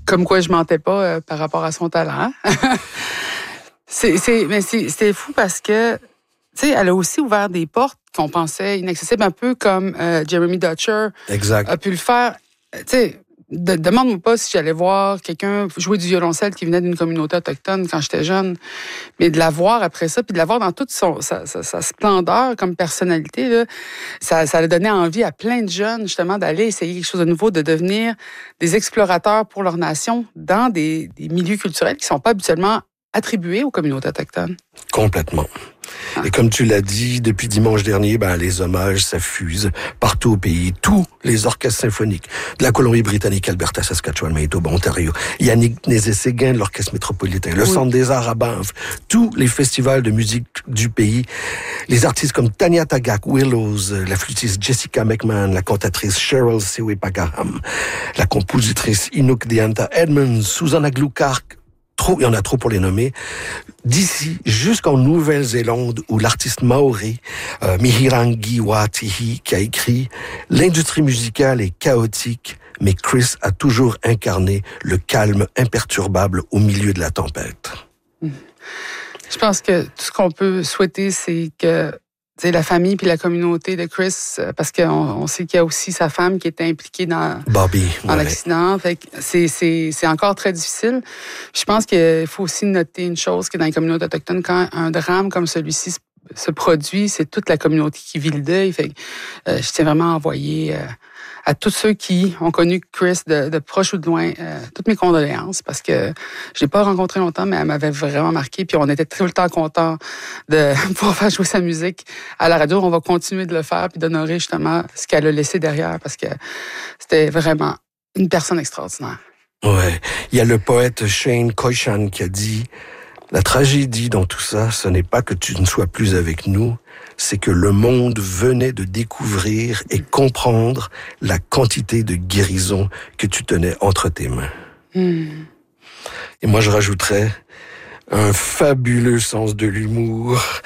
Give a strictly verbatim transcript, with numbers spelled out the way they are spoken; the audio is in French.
Comme quoi je mentais pas euh, par rapport à son talent. c'est, c'est, mais c'est, c'est fou parce que, tu sais, elle a aussi ouvert des portes qu'on pensait inaccessibles, un peu comme euh, Jeremy Dutcher exact. a pu le faire. Tu sais, de, demande-moi pas si j'allais voir quelqu'un jouer du violoncelle qui venait d'une communauté autochtone quand j'étais jeune, mais de la voir après ça, puis de la voir dans toute son, sa, sa, sa splendeur comme personnalité, là, ça, ça a donné envie à plein de jeunes, justement, d'aller essayer quelque chose de nouveau, de devenir des explorateurs pour leur nation dans des, des milieux culturels qui sont pas habituellement attribués aux communautés autochtones. Complètement. Et comme tu l'as dit, depuis dimanche dernier, ben, les hommages s'affusent partout au pays. Tous les orchestres symphoniques de la Colombie-Britannique, Alberta, Saskatchewan, Manitoba, Ontario, Yannick Nézet-Séguin de l'Orchestre métropolitain, le oui. Centre des Arts à Banff, tous les festivals de musique du pays, les artistes comme Tanya Tagaq, Willows, la flûtiste Jessica McMahon, la cantatrice Cheryl Sewe-Pagaham, la compositrice Inuk Deanta Edmonds, Susanna Gluckart, trop, il y en a trop pour les nommer. D'ici jusqu'en Nouvelle-Zélande, où l'artiste maori euh, Mihirangi Watihi, qui a écrit « L'industrie musicale est chaotique, mais Chris a toujours incarné le calme imperturbable au milieu de la tempête. » Je pense que tout ce qu'on peut souhaiter, c'est que c'est la famille puis la communauté de Chris, parce qu'on on sait qu'il y a aussi sa femme qui était impliquée dans, Bobby, dans ouais. l'accident. Fait que c'est, c'est, c'est encore très difficile. Je pense qu'il faut aussi noter une chose, que dans les communautés autochtones, quand un drame comme celui-ci se, se produit, c'est toute la communauté qui vit le deuil. Fait que, euh, je tiens vraiment à envoyer euh, à tous ceux qui ont connu Chris de, de proche ou de loin, euh, toutes mes condoléances, parce que je l'ai pas rencontré longtemps, mais elle m'avait vraiment marqué, puis on était tout le temps contents de pouvoir faire jouer sa musique à la radio. On va continuer de le faire, puis d'honorer justement ce qu'elle a laissé derrière, parce que c'était vraiment une personne extraordinaire. Ouais. Il y a le poète Shane Koichan qui a dit « La tragédie dans tout ça, ce n'est pas que tu ne sois plus avec nous, c'est que le monde venait de découvrir et comprendre la quantité de guérison que tu tenais entre tes mains. Mm. » Et moi, je rajouterais un fabuleux sens de l'humour